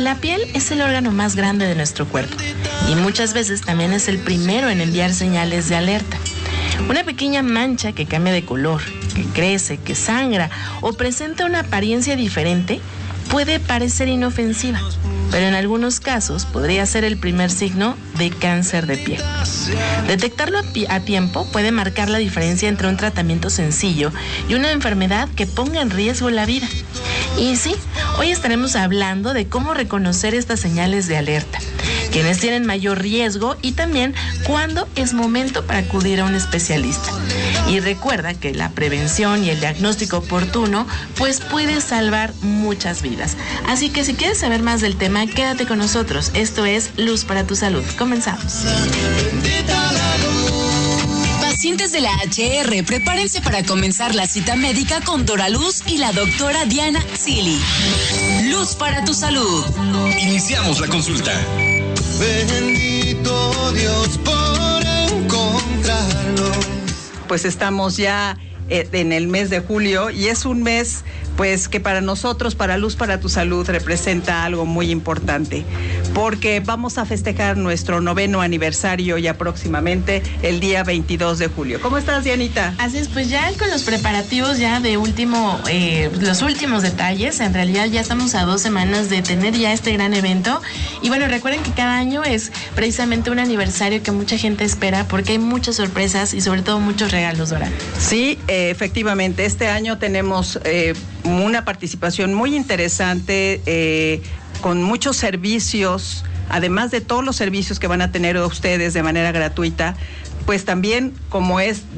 la piel es el órgano más grande de nuestro cuerpo y muchas veces también es el primero en enviar señales de alerta. Una pequeña mancha que cambia de color, que crece, que sangra o presenta una apariencia diferente puede parecer inofensiva, pero en algunos casos podría ser el primer signo de cáncer de piel. Detectarlo a tiempo puede marcar la diferencia entre un tratamiento sencillo y una enfermedad que ponga en riesgo la vida. Y sí, hoy estaremos hablando de cómo reconocer estas señales de alerta, quienes tienen mayor riesgo y también cuándo es momento para acudir a un especialista. Y recuerda que la prevención y el diagnóstico oportuno pues puede salvar muchas vidas. Así que si quieres saber más del tema, quédate con nosotros. Esto es Luz para tu Salud. Comenzamos. Pacientes de la HR, prepárense para comenzar la cita médica con Dora Luz y la doctora Diana Zilli. Luz para tu Salud. Iniciamos la consulta. Bendito Dios por encontrarlo. Pues estamos ya en el mes de julio y es un mes pues que para nosotros, para Luz para tu Salud, representa algo muy importante, porque vamos a festejar nuestro 9º aniversario ya próximamente el día 22 de julio. ¿Cómo estás, Dianita? Así es, pues ya con los preparativos ya de los últimos detalles. En realidad ya estamos a 2 semanas de tener ya este gran evento. Y bueno, recuerden que cada año es precisamente un aniversario que mucha gente espera porque hay muchas sorpresas y sobre todo muchos regalos, Dora. Sí, efectivamente, este año tenemos una participación muy interesante con muchos servicios, además de todos los servicios que van a tener ustedes de manera gratuita. Pues también, como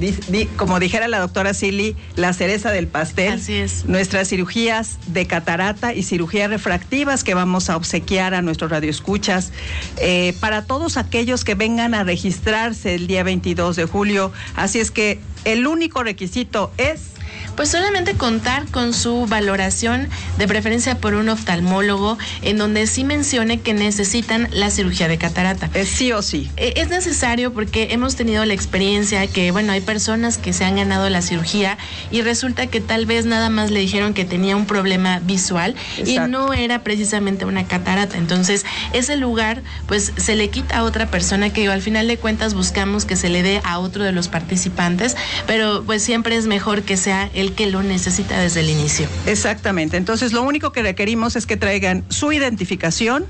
dijera la doctora Zilli, la cereza del pastel. Así es. Nuestras cirugías de catarata y cirugías refractivas que vamos a obsequiar a nuestros radioescuchas, para todos aquellos que vengan a registrarse el día 22 de julio. Así es que el único requisito es pues solamente contar con su valoración, de preferencia por un oftalmólogo, en donde sí mencione que necesitan la cirugía de catarata. Sí o sí. Es necesario porque hemos tenido la experiencia que, bueno, hay personas que se han ganado la cirugía y resulta que tal vez nada más le dijeron que tenía un problema visual. Exacto. Y no era precisamente una catarata. Entonces, ese lugar, pues, se le quita a otra persona que al final de cuentas buscamos que se le dé a otro de los participantes, pero pues siempre es mejor que sea el que lo necesita desde el inicio. Exactamente. Entonces, lo único que requerimos es que traigan su identificación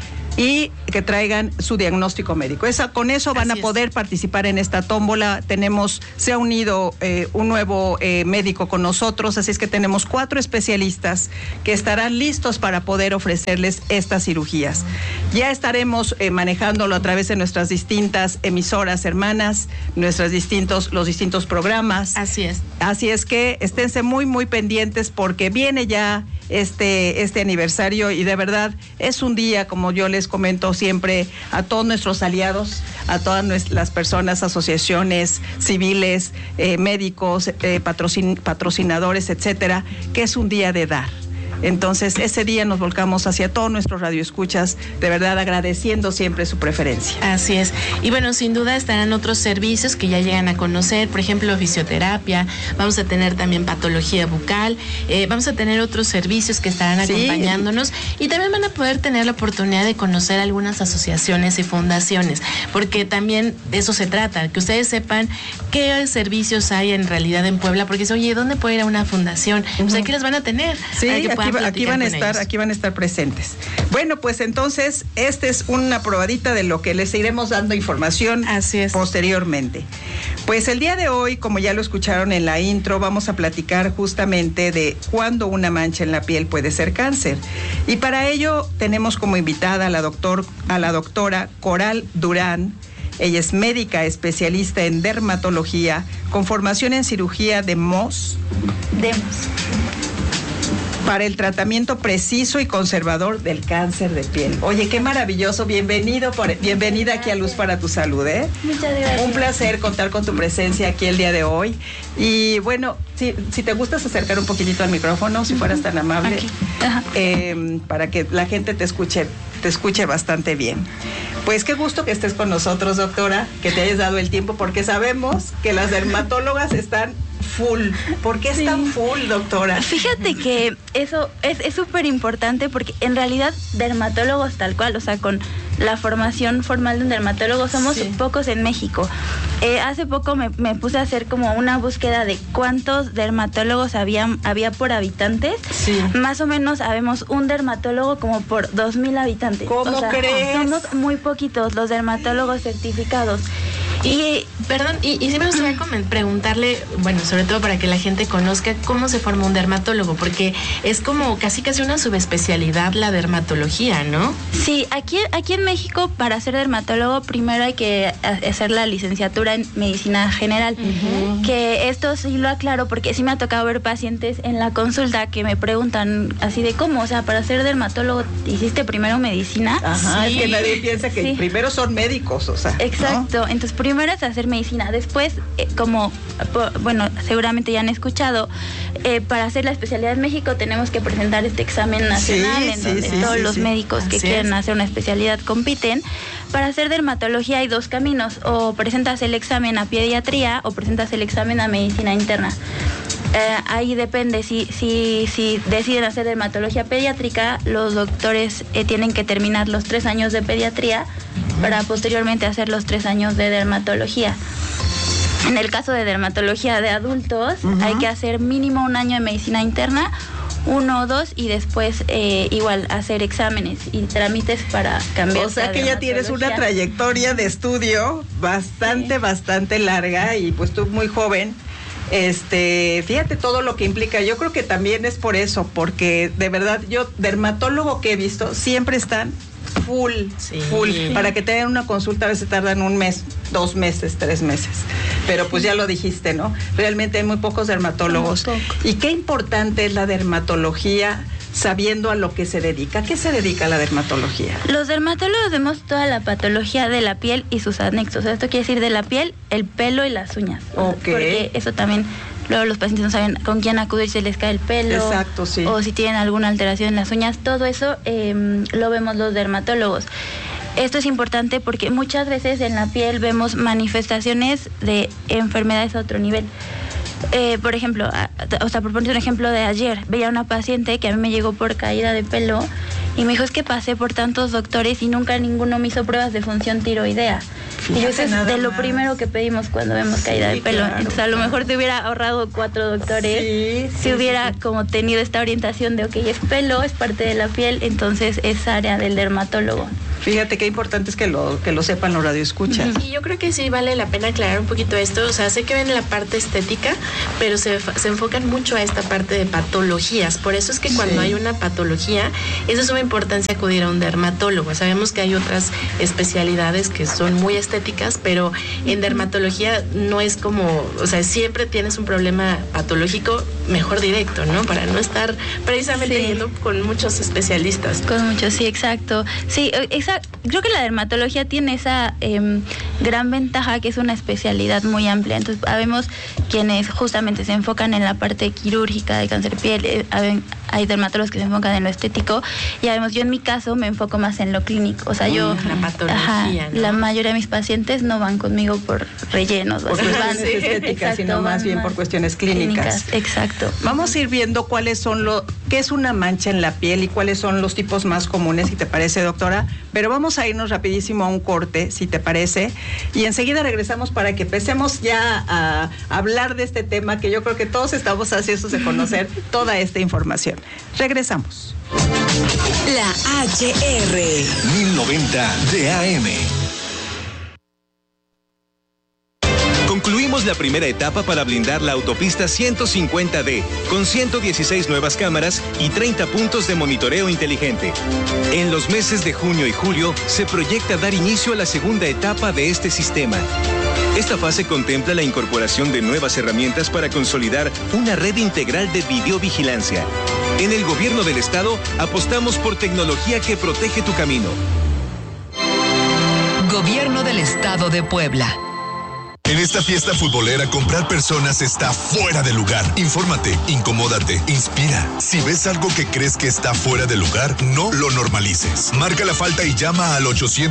y que traigan su diagnóstico médico. Con eso van a poder participar en esta tómbola. Se ha unido un nuevo médico con nosotros, así es que tenemos 4 especialistas que estarán listos para poder ofrecerles estas cirugías. Ya estaremos manejándolo a través de nuestras distintas emisoras hermanas, los distintos programas. Así es. Así es que esténse muy, muy pendientes porque viene ya este aniversario y de verdad es un día, como yo les comento siempre a todos nuestros aliados, a todas las personas, asociaciones civiles, médicos, patrocinadores, etcétera, que es un día de dar. Entonces, ese día nos volcamos hacia todos nuestros radioescuchas, de verdad agradeciendo siempre su preferencia. Así es. Y bueno, sin duda estarán otros servicios que ya llegan a conocer, por ejemplo, fisioterapia, vamos a tener también patología bucal, vamos a tener otros servicios que estarán acompañándonos y también van a poder tener la oportunidad de conocer algunas asociaciones y fundaciones, porque también de eso se trata, que ustedes sepan qué servicios hay en realidad en Puebla, porque oye, ¿dónde puede ir a una fundación? Pues aquí las van a tener. Sí, aquí van a estar presentes. Bueno, pues entonces, esta es una probadita de lo que les iremos dando información posteriormente. Pues el día de hoy, como ya lo escucharon en la intro, vamos a platicar justamente de cuándo una mancha en la piel puede ser cáncer. Y para ello tenemos como invitada a la doctora Coral Durán. Ella es médica especialista en dermatología con formación en cirugía de MOS. Para el tratamiento preciso y conservador del cáncer de piel. Oye, qué maravilloso. Bienvenida aquí a Luz para tu Salud, ¿eh? Muchas gracias. Un placer contar con tu presencia aquí el día de hoy. Y bueno, si te gustas acercar un poquitito al micrófono, si fueras tan amable, para que la gente te escuche bastante bien. Pues qué gusto que estés con nosotros, doctora, que te hayas dado el tiempo, porque sabemos que las dermatólogas están full? ¿Por qué es tan full, doctora? Fíjate que eso es súper importante porque en realidad dermatólogos tal cual, o sea, con la formación formal de un dermatólogo somos pocos en México. Hace poco me puse a hacer como una búsqueda de cuántos dermatólogos había por habitantes. Sí. Más o menos habemos un dermatólogo como por 2,000 habitantes. ¿Cómo crees? Somos muy poquitos los dermatólogos certificados. Y sí me gustaría preguntarle, bueno, sobre todo para que la gente conozca cómo se forma un dermatólogo, porque es como casi una subespecialidad la dermatología, ¿no? Sí, aquí en México para ser dermatólogo primero hay que hacer la licenciatura en medicina general, que esto sí lo aclaro porque sí me ha tocado ver pacientes en la consulta que me preguntan así de cómo, o sea, para ser dermatólogo hiciste primero medicina. Ajá, es que nadie piensa que primero son médicos, o sea. Exacto, ¿no? Entonces primero es hacer medicina, después, como, bueno, seguramente ya han escuchado, para hacer la especialidad en México tenemos que presentar este examen nacional en donde todos los médicos que quieren hacer una especialidad compiten. Para hacer dermatología hay 2 caminos, o presentas el examen a pediatría o presentas el examen a medicina interna. Ahí depende, si deciden hacer dermatología pediátrica, los doctores tienen que terminar los 3 años de pediatría para posteriormente hacer los 3 años de dermatología. En el caso de dermatología de adultos, hay que hacer mínimo 1 año de medicina interna, 1 o 2, y después igual hacer exámenes y trámites para cambiar. O sea que ya tienes una trayectoria de estudio bastante larga, y pues tú muy joven. Fíjate todo lo que implica. Yo creo que también es por eso, porque de verdad yo dermatólogo que he visto siempre están full. Para que te den una consulta a veces tardan 1 mes, 2 meses, 3 meses. Pero pues ya lo dijiste, ¿no? Realmente hay muy pocos dermatólogos. Y qué importante es la dermatología sabiendo a lo que se dedica. ¿A qué se dedica la dermatología? Los dermatólogos vemos toda la patología de la piel y sus anexos. Esto quiere decir de la piel, el pelo y las uñas. Porque eso también, luego los pacientes no saben con quién acudir si les cae el pelo. Exacto, sí. O si tienen alguna alteración en las uñas. Todo eso lo vemos los dermatólogos. Esto es importante porque muchas veces en la piel vemos manifestaciones de enfermedades a otro nivel. Por ejemplo, por poner un ejemplo de ayer, veía una paciente que a mí me llegó por caída de pelo y me dijo, es que pasé por tantos doctores y nunca ninguno me hizo pruebas de función tiroidea. Y eso es de lo primero que pedimos cuando vemos caída de pelo. Claro, entonces a lo mejor te hubiera ahorrado 4 doctores si hubiera como tenido esta orientación de, es pelo, es parte de la piel, entonces es área del dermatólogo. Fíjate qué importante es que lo sepan los radioescuchas. Y yo creo que sí vale la pena aclarar un poquito esto. O sea, sé que ven la parte estética, pero se enfocan mucho a esta parte de patologías. Por eso es que cuando hay una patología, es de suma importancia acudir a un dermatólogo. Sabemos que hay otras especialidades que son muy estéticas, pero en dermatología no es como, o sea, siempre tienes un problema patológico, mejor directo, ¿no? Para no estar precisamente yendo con muchos especialistas. Con muchos, sí, exacto. Sí, creo que la dermatología tiene esa gran ventaja que es una especialidad muy amplia. Entonces, sabemos quienes justamente se enfocan en la parte quirúrgica de cáncer de piel, hay dermatólogos que se enfocan en lo estético, y además yo en mi caso me enfoco más en lo clínico. O sea, yo la patología, ¿no? La mayoría de mis pacientes no van conmigo por rellenos. Por cuestiones estéticas, sino más bien por cuestiones clínicas. Exacto. Vamos a ir viendo qué es una mancha en la piel y cuáles son los tipos más comunes, si te parece, doctora. Pero vamos a irnos rapidísimo a un corte, si te parece, y enseguida regresamos para que empecemos ya a hablar de este tema que yo creo que todos estamos ansiosos de conocer toda esta información. Regresamos. La HR 1090 de AM. Concluimos la primera etapa para blindar la autopista 150D, con 116 nuevas cámaras y 30 puntos de monitoreo inteligente. En los meses de junio y julio se proyecta dar inicio a la segunda etapa de este sistema. Esta fase contempla la incorporación de nuevas herramientas para consolidar una red integral de videovigilancia. En el Gobierno del Estado apostamos por tecnología que protege tu camino. Gobierno del Estado de Puebla. En esta fiesta futbolera, comprar personas está fuera de lugar. Infórmate, incomódate, inspira. Si ves algo que crees que está fuera de lugar, no lo normalices. Marca la falta y llama al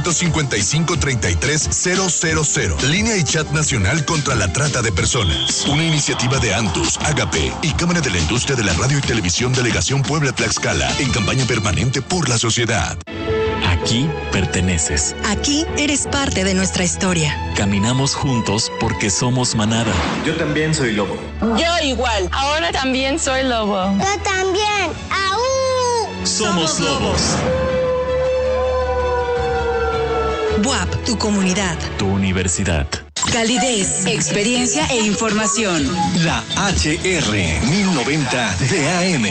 855-33-000. Línea y chat nacional contra la trata de personas. Una iniciativa de Antus, Agape y Cámara de la Industria de la Radio y Televisión Delegación Puebla-Tlaxcala en campaña permanente por la sociedad. Aquí perteneces. Aquí eres parte de nuestra historia. Caminamos juntos porque somos manada. Yo también soy lobo. Yo igual. Ahora también soy lobo. Yo también. ¡Aú! Somos lobos. BUAP, tu comunidad. Tu universidad. Calidez, experiencia e información. La HR 1090 de AM.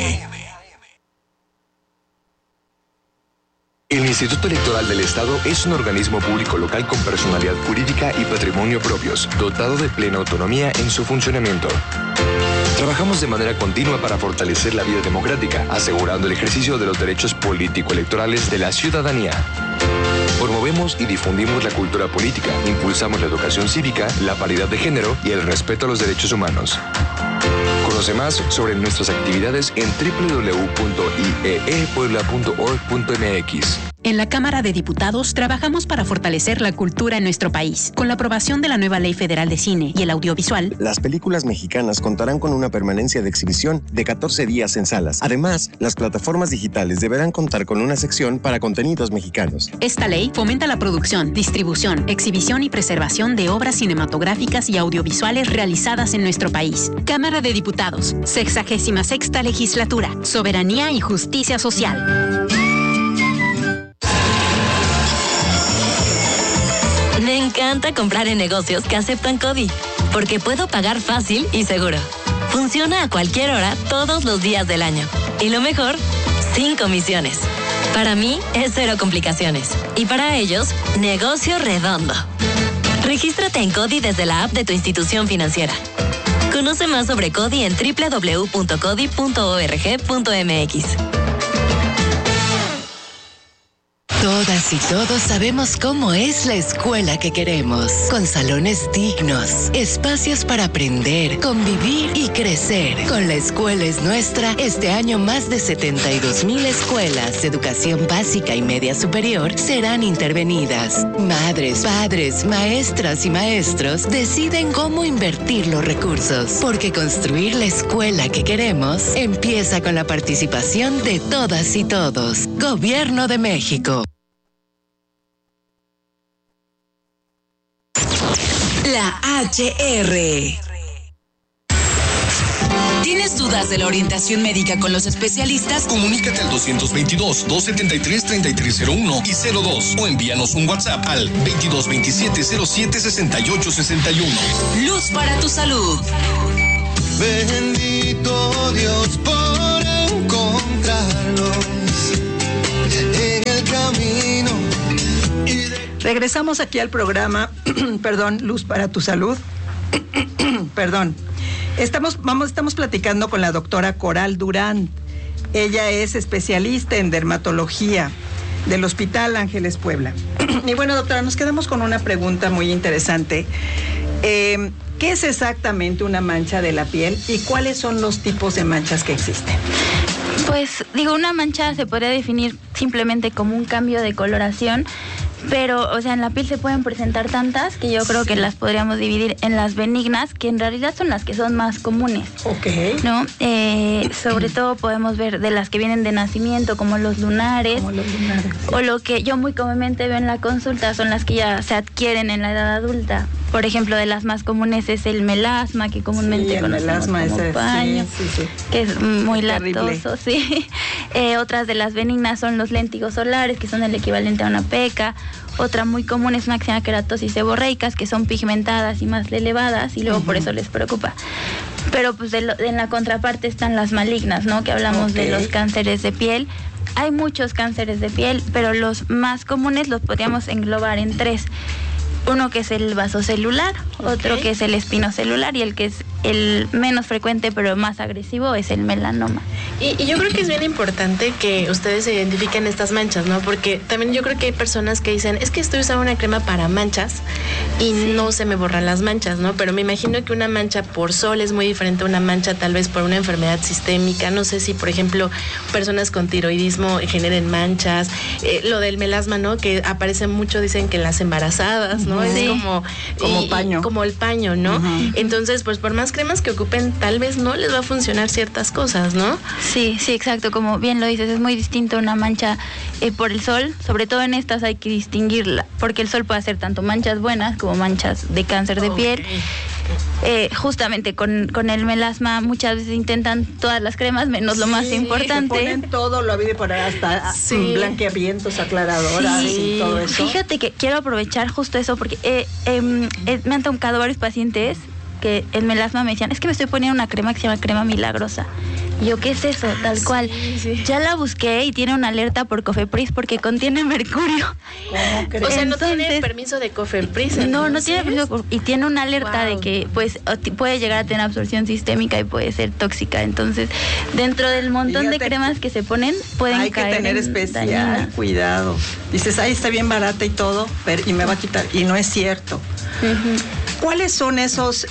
El Instituto Electoral del Estado es un organismo público local con personalidad jurídica y patrimonio propios, dotado de plena autonomía en su funcionamiento. Trabajamos de manera continua para fortalecer la vida democrática, asegurando el ejercicio de los derechos político-electorales de la ciudadanía. Promovemos y difundimos la cultura política, impulsamos la educación cívica, la paridad de género y el respeto a los derechos humanos. Conoce más sobre nuestras actividades en www.ieepuebla.org.mx. En la Cámara de Diputados trabajamos para fortalecer la cultura en nuestro país. Con la aprobación de la nueva Ley Federal de Cine y el Audiovisual, las películas mexicanas contarán con una permanencia de exhibición de 14 días en salas. Además, las plataformas digitales deberán contar con una sección para contenidos mexicanos. Esta ley fomenta la producción, distribución, exhibición y preservación de obras cinematográficas y audiovisuales realizadas en nuestro país. Cámara de Diputados, 66ª Legislatura, Soberanía y Justicia Social. Me encanta comprar en negocios que aceptan CODI, porque puedo pagar fácil y seguro. Funciona a cualquier hora, todos los días del año. Y lo mejor, sin comisiones. Para mí, es cero complicaciones. Y para ellos, negocio redondo. Regístrate en CODI desde la app de tu institución financiera. Conoce más sobre CODI en www.codi.org.mx. Todas y todos sabemos cómo es la escuela que queremos, con salones dignos, espacios para aprender, convivir y crecer. Con La Escuela es Nuestra, este año más de 72,000 escuelas de educación básica y media superior serán intervenidas. Madres, padres, maestras y maestros deciden cómo invertir los recursos, porque construir la escuela que queremos empieza con la participación de todas y todos. Gobierno de México. La HR. ¿Tienes dudas de la orientación médica con los especialistas? Comunícate al 222-273-3301 y 02 o envíanos un WhatsApp al 2227-076861. Luz para tu salud. Bendito Dios por encontrarlos en el camino. Regresamos aquí al programa, perdón, Luz para tu salud. Perdón. Estamos platicando con la doctora Coral Durán. Ella es especialista en dermatología del Hospital Ángeles Puebla. Y bueno, doctora, nos quedamos con una pregunta muy interesante. ¿Qué es exactamente una mancha de la piel y cuáles son los tipos de manchas que existen? Pues una mancha se podría definir simplemente como un cambio de coloración, pero, o sea, en la piel se pueden presentar tantas que yo creo que las podríamos dividir en las benignas, que en realidad son las que son más comunes. Ok. ¿No? Sobre todo podemos ver de las que vienen de nacimiento, como los lunares. Como los lunares. Sí. O lo que yo muy comúnmente veo en la consulta son las que ya se adquieren en la edad adulta. Por ejemplo, de las más comunes es el melasma, que comúnmente conocemos como paño, que es muy latoso, sí. Otras de las benignas son los léntigos solares, que son el equivalente a una peca. Otra muy común es una que se llama queratosis seborreicas, que son pigmentadas y más elevadas, y luego por eso les preocupa. Pero pues en la contraparte están las malignas, ¿no? Que hablamos de los cánceres de piel. Hay muchos cánceres de piel, pero los más comunes los podríamos englobar en tres. Uno que es el vasocelular, otro que es el espinocelular y el que es el menos frecuente pero más agresivo es el melanoma. Y yo creo que es bien importante que ustedes identifiquen estas manchas, ¿no? Porque también yo creo que hay personas que dicen, es que estoy usando una crema para manchas y no se me borran las manchas, ¿no? Pero me imagino que una mancha por sol es muy diferente a una mancha tal vez por una enfermedad sistémica. No sé si, por ejemplo, personas con tiroidismo generen manchas. Lo del melasma, ¿no? Que aparece mucho, dicen que en las embarazadas, ¿no? Sí. Es como paño. Como el paño, ¿no? Entonces, pues por más cremas que ocupen, tal vez no les va a funcionar ciertas cosas, ¿no? Sí, exacto, como bien lo dices, es muy distinto una mancha por el sol, sobre todo en estas hay que distinguirla, porque el sol puede hacer tanto manchas buenas como manchas de cáncer de piel. Justamente con el melasma muchas veces intentan todas las cremas menos lo más importante. Se ponen todo, lo había por hasta blanqueamientos, aclaradoras y todo eso. Fíjate que quiero aprovechar justo eso porque me han tocado varios pacientes que el melasma me decían, es que me estoy poniendo una crema que se llama crema milagrosa. Y yo, ¿qué es eso? Tal cual. Sí. Ya la busqué y tiene una alerta por Cofepris porque contiene mercurio. ¿Cómo crees? O sea, no tiene permiso de Cofepris. No tiene permiso y tiene una alerta de que pues puede llegar a tener absorción sistémica y puede ser tóxica. Entonces, dentro del montón de cremas que se ponen, pueden caer. Hay que tener especial cuidado. Dices, está bien barata y todo, y me va a quitar. Y no es cierto. ¿Cuáles son esos,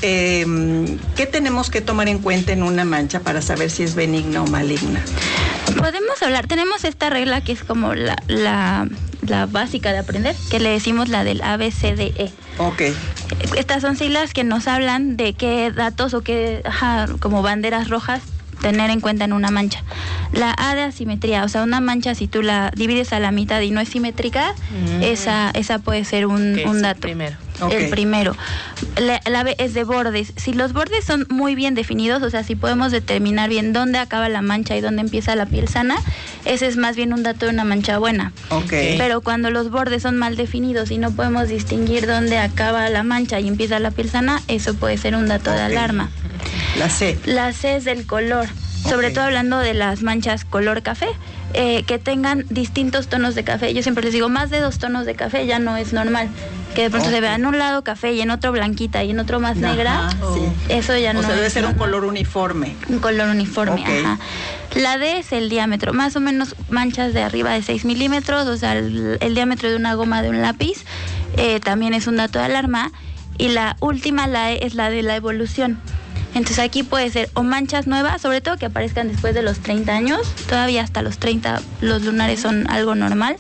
qué tenemos que tomar en cuenta en una mancha para saber si es benigna o maligna? Podemos hablar, tenemos esta regla que es como la básica de aprender, que le decimos la del ABCDE. Ok. Estas son siglas que nos hablan de qué datos o qué, como banderas rojas tener en cuenta en una mancha. La A de asimetría, o sea, una mancha si tú la divides a la mitad y no es simétrica, esa puede ser un dato. Primero. El primero. La B es de bordes. Si los bordes son muy bien definidos, o sea, si podemos determinar bien dónde acaba la mancha y dónde empieza la piel sana, ese es más bien un dato de una mancha buena. Pero cuando los bordes son mal definidos y no podemos distinguir dónde acaba la mancha y empieza la piel sana, eso puede ser un dato de alarma. La C. La C es del color. Sobre todo hablando de las manchas color café, que tengan distintos tonos de café. Yo siempre les digo, más de 2 tonos de café ya no es normal. Que de pronto se vea en un lado café y en otro blanquita y en otro más negra. Eso ya no es. O sea, debe ser un color uniforme. Un color uniforme, La D es el diámetro, más o menos manchas de arriba de 6 milímetros, o sea, el diámetro de una goma de un lápiz, también es un dato de alarma. Y la última, la E, es la de la evolución. Entonces aquí puede ser o manchas nuevas, sobre todo que aparezcan después de los 30 años, todavía hasta los 30 los lunares son algo normal,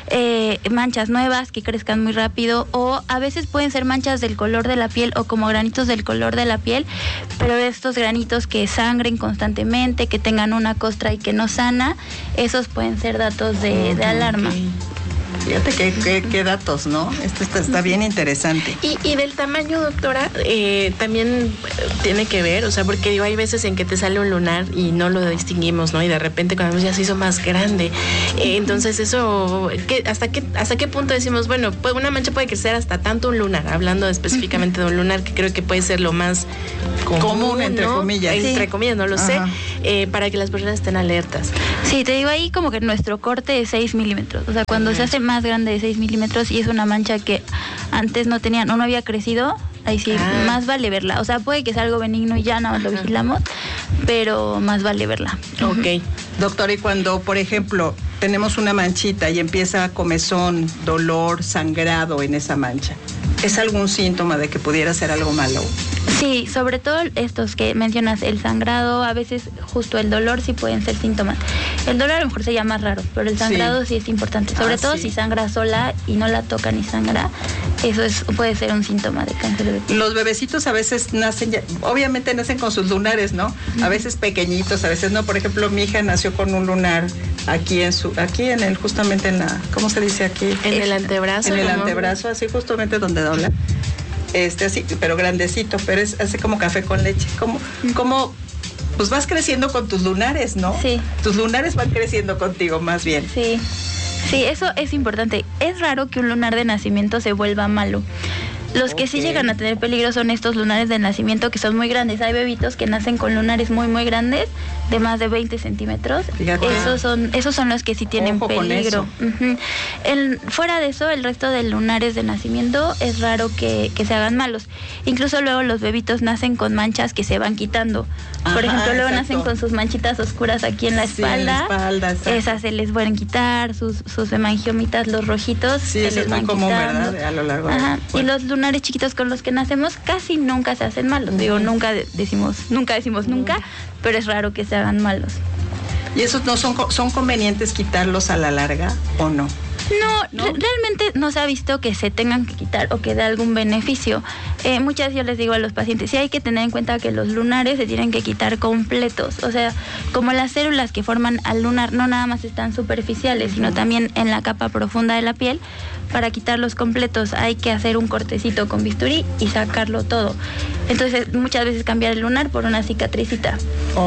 manchas nuevas que crezcan muy rápido, o a veces pueden ser manchas del color de la piel o como granitos del color de la piel, pero estos granitos que sangren constantemente, que tengan una costra y que no sana, esos pueden ser datos de alarma. Fíjate qué datos, ¿no? Esto está bien interesante. Y del tamaño, doctora, también tiene que ver, o sea, porque digo, hay veces en que te sale un lunar y no lo distinguimos, ¿no? Y de repente cuando ya se hizo más grande. Entonces eso, ¿hasta qué punto decimos, bueno, pues una mancha puede crecer hasta tanto un lunar? Hablando específicamente de un lunar, que creo que puede ser lo más común, entre comillas. Entre comillas, no lo sé, para que las personas estén alertas. Sí, te digo ahí como que nuestro corte es 6 milímetros, o sea, cuando se hace más grande de 6 milímetros y es una mancha que antes no tenía, no había crecido, ahí sí más vale verla. O sea, puede que sea algo benigno y ya nada más lo vigilamos, pero más vale verla. Doctor, y cuando, por ejemplo, tenemos una manchita y empieza comezón, dolor, sangrado en esa mancha, ¿es algún síntoma de que pudiera ser algo malo? Sí, sobre todo estos que mencionas, el sangrado, a veces justo el dolor sí pueden ser síntomas. El dolor a lo mejor sería más raro, pero el sangrado sí es importante, sobre todo si sangra sola y no la toca ni sangra, eso puede ser un síntoma de cáncer de piel. Los bebecitos a veces nacen, obviamente nacen con sus lunares, ¿no? A veces pequeñitos, a veces no. Por ejemplo, mi hija nació con un lunar justamente en la, ¿cómo se dice aquí? En el antebrazo. En el antebrazo, así justamente donde dobla. Así, pero grandecito, pero es así como café con leche. Como pues vas creciendo con tus lunares, ¿no? Sí. Tus lunares van creciendo contigo, más bien. Sí, eso es importante. Es raro que un lunar de nacimiento se vuelva malo. Los que sí llegan a tener peligro son estos lunares de nacimiento que son muy grandes. Hay bebitos que nacen con lunares muy, muy grandes, de más de 20 centímetros. Esos son los que sí tienen peligro. Fuera de eso, el resto de lunares de nacimiento es raro que se hagan malos. Incluso luego los bebitos nacen con manchas que se van quitando. Por ejemplo, luego nacen con sus manchitas oscuras aquí en la espalda. Esas se les pueden quitar, sus hemangiomitas, los rojitos. Sí, eso es muy común, ¿verdad? A lo largo Y los lunares chiquitos con los que nacemos casi nunca se hacen malos. Digo, nunca decimos nunca, pero es raro que se hagan malos. ¿Y esos no son convenientes quitarlos a la larga o no? No, realmente no se ha visto que se tengan que quitar o que dé algún beneficio. Muchas yo les digo a los pacientes, sí hay que tener en cuenta que los lunares se tienen que quitar completos. O sea, como las células que forman al lunar no nada más están superficiales, sino también en la capa profunda de la piel. Para quitarlos completos hay que hacer un cortecito con bisturí y sacarlo todo. Entonces, muchas veces cambiar el lunar por una cicatricita.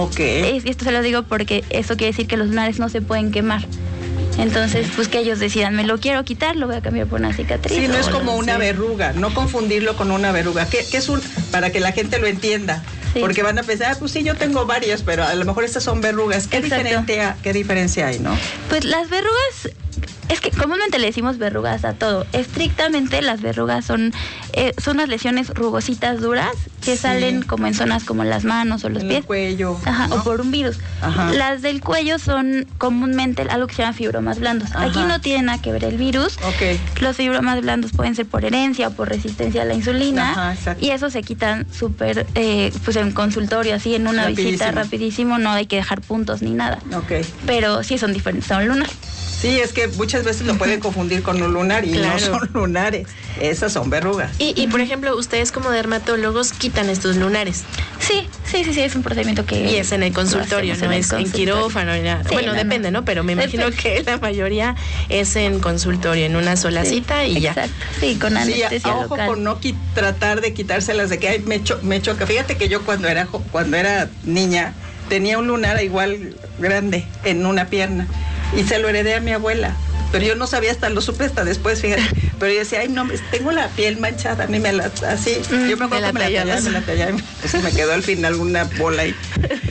Y esto se lo digo porque eso quiere decir que los lunares no se pueden quemar. Entonces, pues que ellos decidan, me lo quiero quitar, lo voy a cambiar por una cicatriz. Sí, no es como una verruga, no confundirlo con una verruga. ¿Qué es para que la gente lo entienda? Sí. Porque van a pensar, pues sí, yo tengo varias, pero a lo mejor estas son verrugas. ¿Qué diferencia hay, no? Pues las verrugas, es que comúnmente le decimos verrugas a todo. Estrictamente las verrugas son unas lesiones rugositas duras que salen como en zonas como las manos o los pies. El cuello. ¿no? O por un virus. Las del cuello son comúnmente algo que se llama fibromas blandos. Aquí no tiene nada que ver el virus. Los fibromas blandos pueden ser por herencia o por resistencia a la insulina. Y eso se quitan súper, pues en consultorio, así en una visita rapidísimo. No hay que dejar puntos ni nada. Pero sí son diferentes, son lunar. Sí, es que muchas veces lo pueden confundir con un lunar y no son lunares, esas son verrugas. Y por ejemplo, ustedes como dermatólogos quitan estos lunares. Sí, es un procedimiento que... Y es en el consultorio, no es en quirófano. Bueno, depende, ¿no? Pero me imagino que la mayoría es en consultorio, en una sola cita y ya. Sí, con anestesia ojo local. Con no tratar de quitárselas de que me choca. Fíjate que yo cuando era niña tenía un lunar igual grande en una pierna. Y se lo heredé a mi abuela. Pero yo no sabía, lo supe hasta después, fíjate. Pero yo decía, ay, no, tengo la piel manchada, ni me la... Así, yo me acuerdo que me la tallaba, pues me quedó al final una bola ahí.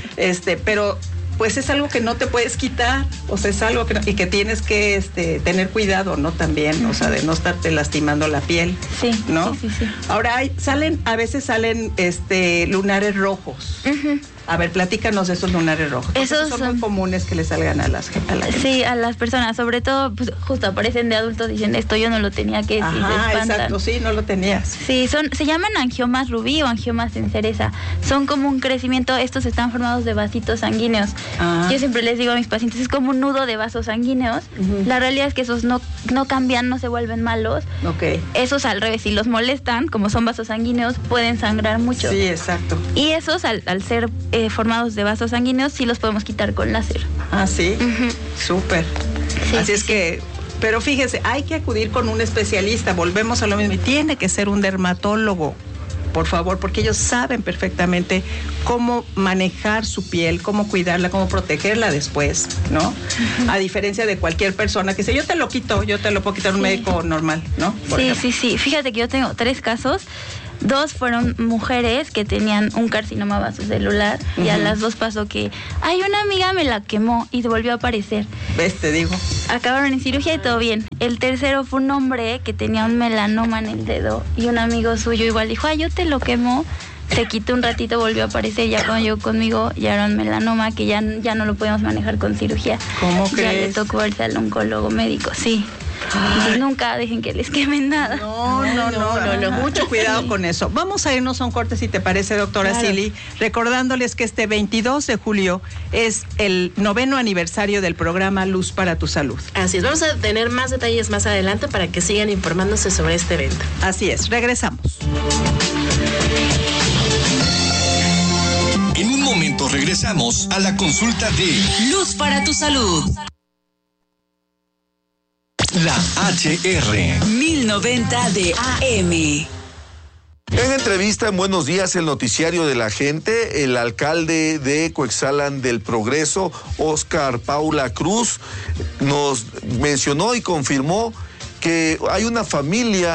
Pero pues es algo que no te puedes quitar, o sea, es algo y que tienes que tener cuidado, ¿no? También, o sea, de no estarte lastimando la piel, ¿no? Sí. Ahora a veces salen lunares rojos. A ver, platícanos de esos lunares rojos. Esos son muy comunes que le salgan a la gente. Sí, a las personas, sobre todo, pues justo aparecen de adultos diciendo esto yo no lo tenía que decir. Exacto, sí, no lo tenías. Sí, se llaman angiomas rubí o angiomas en cereza. Son como un crecimiento, estos están formados de vasitos sanguíneos. Yo siempre les digo a mis pacientes, es como un nudo de vasos sanguíneos. La realidad es que esos no cambian, no se vuelven malos. Esos al revés, si los molestan, como son vasos sanguíneos, pueden sangrar mucho. Sí, exacto. Y esos al ser formados de vasos sanguíneos, sí los podemos quitar con láser. Sí, súper. Así es que, pero fíjese, hay que acudir con un especialista, volvemos a lo mismo, y tiene que ser un dermatólogo, por favor, porque ellos saben perfectamente cómo manejar su piel, cómo cuidarla, cómo protegerla después, ¿no? A diferencia de cualquier persona que dice, yo te lo puedo quitar un médico normal, ¿no? Sí. Fíjate que yo tengo 3 casos. 2 fueron mujeres que tenían un carcinoma vasocelular y a las 2 pasó que, una amiga me la quemó y volvió a aparecer. ¿Ves? Te digo. Acabaron en cirugía y todo bien. El tercero fue un hombre que tenía un melanoma en el dedo y un amigo suyo igual dijo, yo te lo quemo. Se quitó un ratito, volvió a aparecer, ya cuando llegó conmigo ya era un melanoma que ya no lo podemos manejar con cirugía. ¿Cómo crees? Ya le tocó irse al oncólogo médico, sí. Entonces nunca dejen que les quemen nada. No, mucho cuidado con eso. Vamos a irnos a un corte, si te parece, doctora Silly, recordándoles que este 22 de julio es el 9º aniversario del programa Luz para tu Salud. Así es, vamos a tener más detalles más adelante para que sigan informándose sobre este evento. Así es, regresamos. En un momento regresamos a la consulta de Luz para tu Salud. La HR 1090 de AM. En entrevista en Buenos Días, el noticiario de la gente, el alcalde de Coexalan del Progreso, Óscar Paula Cruz, nos mencionó y confirmó que hay una familia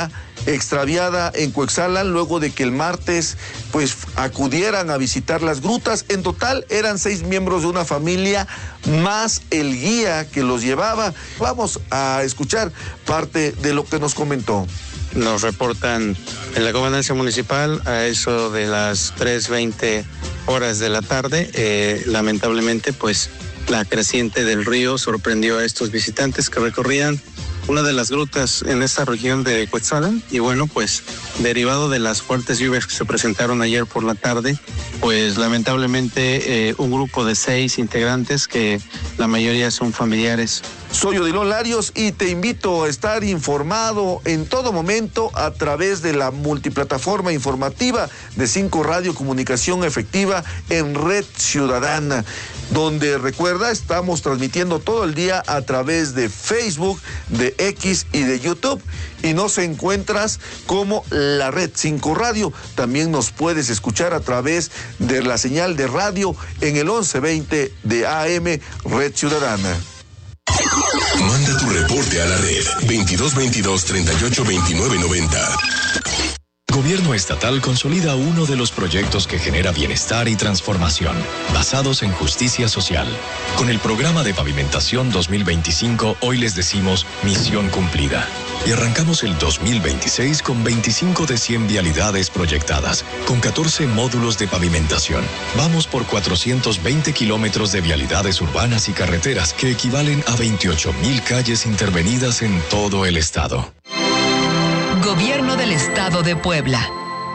extraviada en Cuexalan luego de que el martes pues acudieran a visitar las grutas. En total eran 6 miembros de una familia más el guía que los llevaba. Vamos a escuchar parte de lo que nos comentó. Nos reportan en la comandancia municipal a eso de las 3:20 horas de la tarde. Lamentablemente, pues la creciente del río sorprendió a estos visitantes que recorrían una de las grutas en esta región de Cuetzalan. Y bueno, pues derivado de las fuertes lluvias que se presentaron ayer por la tarde, pues lamentablemente un grupo de 6 integrantes, que la mayoría son familiares. Soy Odilon Larios y te invito a estar informado en todo momento a través de la multiplataforma informativa de 5 Radio Comunicación Efectiva en Red Ciudadana, donde recuerda, estamos transmitiendo todo el día a través de Facebook, de X y de YouTube, y nos encuentras como la Red 5 Radio. También nos puedes escuchar a través de la señal de radio en el 1120 de AM Red Ciudadana. Manda tu reporte a la red 2222-382990. Gobierno estatal consolida uno de los proyectos que genera bienestar y transformación, basados en justicia social. Con el programa de pavimentación 2025, hoy les decimos misión cumplida. Y arrancamos el 2026 con 25 de 100 vialidades proyectadas, con 14 módulos de pavimentación. Vamos por 420 kilómetros de vialidades urbanas y carreteras, que equivalen a 28,000 calles intervenidas en todo el estado. Gobierno del Estado de Puebla.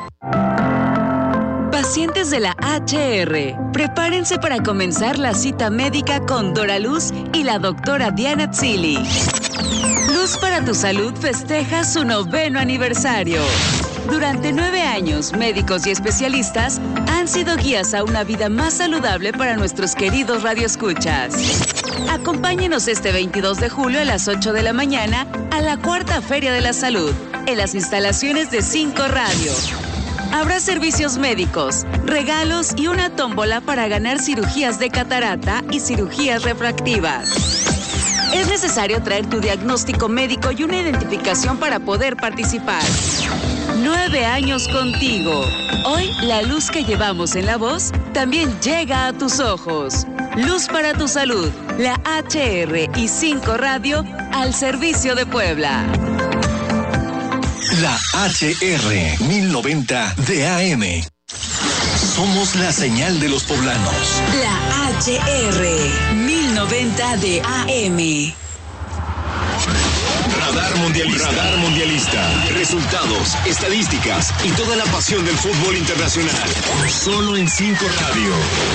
Pacientes de la HR, prepárense para comenzar la cita médica con Doraluz y la doctora Diana Tsili. Luz para tu Salud festeja su 9º aniversario. Durante 9 años, médicos y especialistas han sido guías a una vida más saludable para nuestros queridos radioescuchas. Acompáñenos este 22 de julio a las 8 de la mañana a la 4ª Feria de la Salud, en las instalaciones de 5 Radio. Habrá servicios médicos, regalos y una tómbola para ganar cirugías de catarata y cirugías refractivas. Es necesario traer tu diagnóstico médico y una identificación para poder participar. 9 años contigo. Hoy, la luz que llevamos en la voz también llega a tus ojos. Luz para tu Salud, la HR y 5 Radio al servicio de Puebla. La HR 1090 de AM. Somos la señal de los poblanos. La HR 1090 de AM. Radar Mundialista. Resultados, estadísticas y toda la pasión del fútbol internacional. Solo en 5 Radio.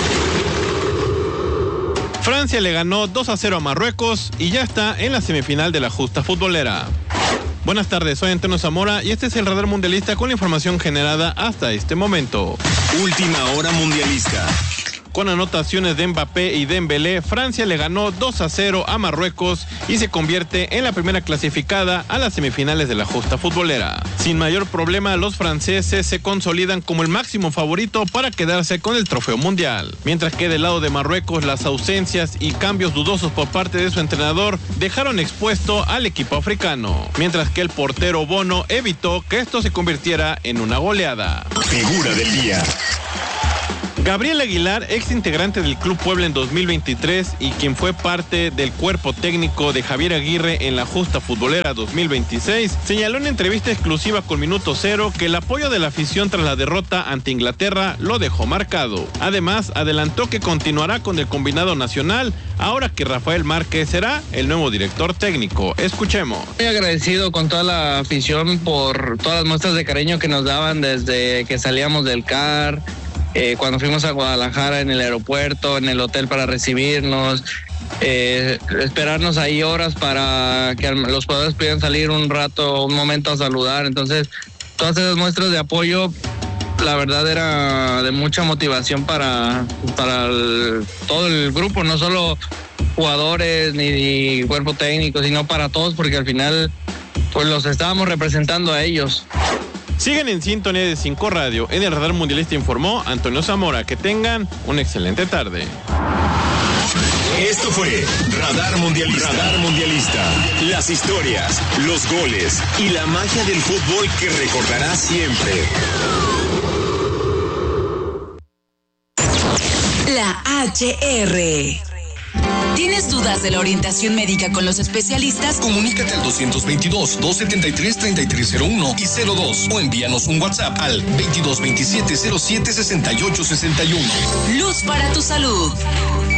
Francia le ganó 2-0 a Marruecos y ya está en la semifinal de la justa futbolera. Buenas tardes, soy Antonio Zamora y este es el Radar Mundialista con la información generada hasta este momento. Última hora mundialista. Con anotaciones de Mbappé y Dembélé, Francia le ganó 2-0 a Marruecos y se convierte en la primera clasificada a las semifinales de la justa futbolera. Sin mayor problema, los franceses se consolidan como el máximo favorito para quedarse con el trofeo mundial. Mientras que del lado de Marruecos, las ausencias y cambios dudosos por parte de su entrenador dejaron expuesto al equipo africano. Mientras que el portero Bono evitó que esto se convirtiera en una goleada. Figura del día. Gabriel Aguilar, ex integrante del Club Puebla en 2023 y quien fue parte del cuerpo técnico de Javier Aguirre en la justa futbolera 2026, señaló en entrevista exclusiva con Minuto Cero que el apoyo de la afición tras la derrota ante Inglaterra lo dejó marcado. Además, adelantó que continuará con el combinado nacional ahora que Rafael Márquez será el nuevo director técnico. Escuchemos. Muy agradecido con toda la afición por todas las muestras de cariño que nos daban desde que salíamos del CAR. Cuando fuimos a Guadalajara en el aeropuerto, en el hotel para recibirnos, esperarnos ahí horas para que los jugadores pudieran salir un momento a saludar. Entonces, todas esas muestras de apoyo, la verdad era de mucha motivación para todo el grupo, no solo jugadores ni cuerpo técnico, sino para todos, porque al final pues los estábamos representando a ellos. Siguen en sintonía de 5 Radio. En el Radar Mundialista informó Antonio Zamora. Que tengan una excelente tarde. Esto fue Radar Mundialista. Radar Mundialista. Las historias, los goles y la magia del fútbol que recordarás siempre. La HR. ¿Tienes dudas de la orientación médica con los especialistas? Comunícate al 223-273-3301 y 02 o envíanos un WhatsApp al 2227-076861. Luz para tu salud.